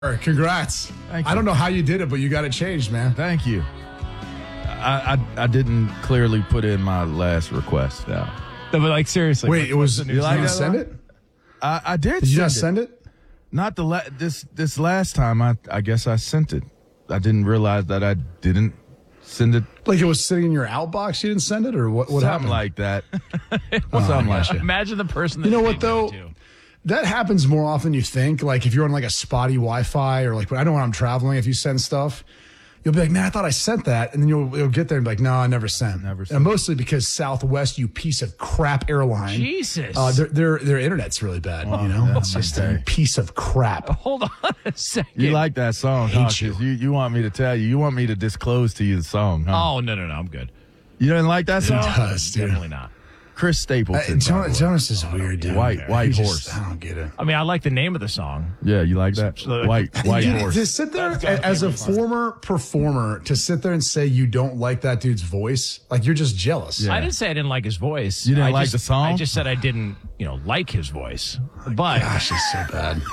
Congrats. Thank you. I don't know how you did it, but you got it changed, man. Thank you. I didn't clearly put in my last request now. No, but like seriously. Wait, it was. You like Did you that send one? it? I did. Did you send not send it? Not this last time. I guess I sent it. I didn't realize that I didn't send it. Like it was sitting in your outbox. You didn't send it, or what? What Something happened? like that. Something like that. Imagine the person that You know you what did go though? to. That happens more often than you think. Like if you're on like a spotty Wi-Fi, or like I know when I'm traveling, if you send stuff, you'll be like, "Man, I thought I sent that," and then you'll get there and be like, "No, I never sent." Never sent. And mostly because Southwest, you piece of crap airline. Jesus. Their internet's really bad. You know, yeah, it's just a okay. piece of crap. Hold on a second. You like that song, huh? Hate you. 'Cause you want me to tell you. You want me to disclose to you the song, huh? Oh, no, I'm good. You didn't like that song? does, dude. Definitely not. Chris Stapleton. by the way. Jonas is weird, dude. White He horse. just- I don't get it. I mean, I like the name of the song. Yeah, you like that? So- White Dude, horse. to sit there as a former performer, to sit there and say you don't like that dude's voice, like you're just jealous. Yeah. I didn't say I didn't like his voice. You didn't I like just- the song? I just said I didn't, like his voice. But Gosh, he's so bad.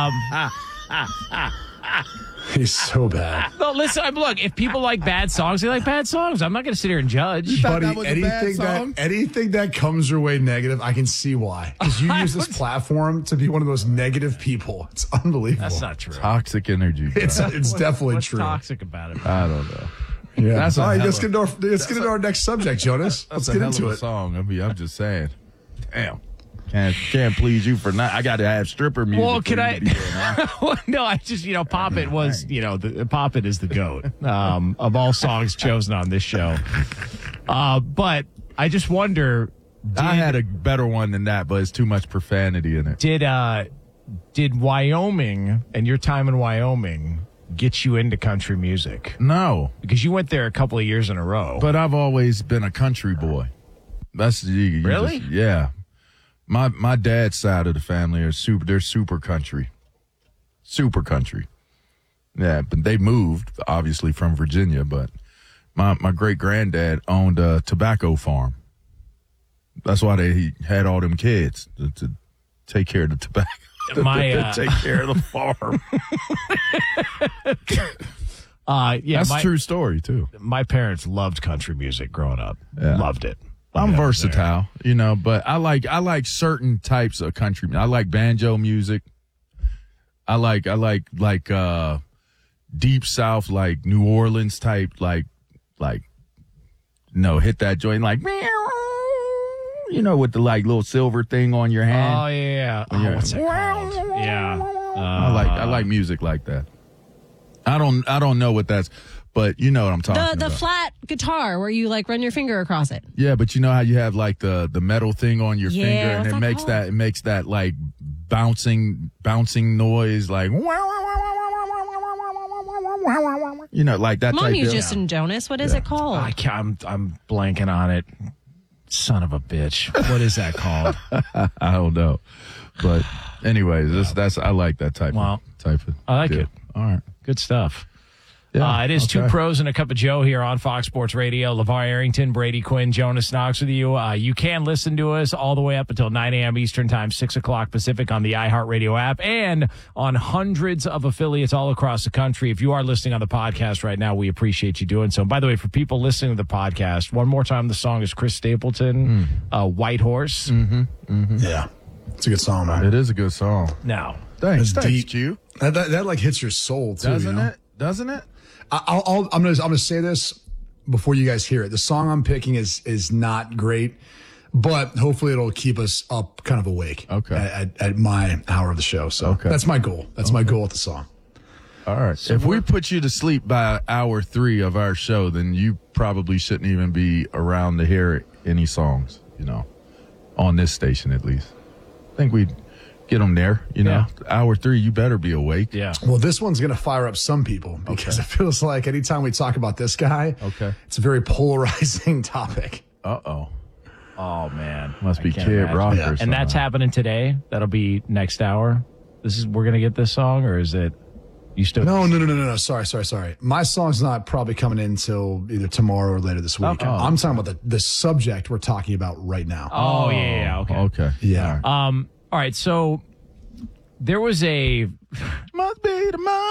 He's so bad. no, listen. Look, if people like bad songs, they like bad songs. I'm not going to sit here and judge. thought Buddy, that was a bad song? anything that comes your way negative, I can see why. Because you use this platform to be one of those negative people. It's unbelievable. That's not true. Toxic energy. bro. It's definitely What's true. toxic about it? I don't know. Yeah. That's a All right, hell let's of- get into our next subject, Jonas. That's Let's a get hell into of a it. song. I'm just saying. Damn. Can't please you for not. I got to have stripper music. Well, for can you I? to be doing, huh? No, I just Pop It was Pop It is the goat of all songs chosen on this show. But I just wonder. I had a better one than that, but it's too much profanity in it. Did Wyoming and your time in Wyoming get you into country music? No, Because you went there a couple of years in a row. but I've always been a country boy. That's Really? yeah. My dad's side of the family are they're super country. Super country. Yeah, but they moved obviously from Virginia, but my great granddad owned a tobacco farm. That's why he had all them kids to take care of the tobacco. Take care of the farm. Yeah, That's a true story too. my parents loved country music growing up. Yeah. Loved it. I'm When I was there. versatile, but I like certain types of country. I like banjo music. I like deep South, like New Orleans type, hit that joint like with the like little silver thing on your hand. Oh yeah. Yeah. Oh, what's that called? Yeah. I like music like that. I don't know what that's, but you know what I'm talking The about. flat guitar where you like run your finger across it. Yeah, but you know how you have like the metal thing on your Yeah, finger, and what's it that makes called? that like bouncing noise, like like that. Come on, type you deal. Justin Jonas. What is it called? I can't, I'm blanking on it. Son of a bitch. What is that called? I don't know, but anyways, that's I like that type. Well, type of. I like deal. it. All right. Good stuff. Yeah, It is okay. Two Pros and a Cup of Joe here on Fox Sports Radio. LeVar Arrington, Brady Quinn, Jonas Knox with you. You can listen to us all the way up until 9 a.m. Eastern Time, 6 o'clock Pacific on the iHeartRadio app and on hundreds of affiliates all across the country. If you are listening on the podcast right now, we appreciate you doing so. And by the way, for people listening to the podcast, one more time, the song is Chris Stapleton, White Horse. Yeah. It's a good song, man. It is a good song. Now, Thanks, It's deep. Q. That like hits your soul too. Doesn't you know? it? Doesn't it? I'm gonna say this before you guys hear it. The song I'm picking is not great, but hopefully it'll keep us up, kind of awake. Okay. At my hour of the show. So Okay. that's my goal. That's my goal with the song. All right. If we put you to sleep by hour 3 of our show, then you probably shouldn't even be around to hear any songs, on this station at least. I think we'd get them there, Yeah. Hour 3, you better be awake. yeah. Well, this one's gonna fire up some people because it feels like anytime we talk about this guy, Okay. it's a very polarizing topic. Uh-oh. Oh, man. Must I be can't Kid imagine. Rock Yeah. or And something. that's happening today. That'll be next hour. We're going to get this song, or is it, you still? No. Sorry. My song's not probably coming in until either tomorrow or later this week. Okay. I'm talking about the subject we're talking about right now. Oh, yeah. Okay. Okay. Yeah. All right. So There was a Must be the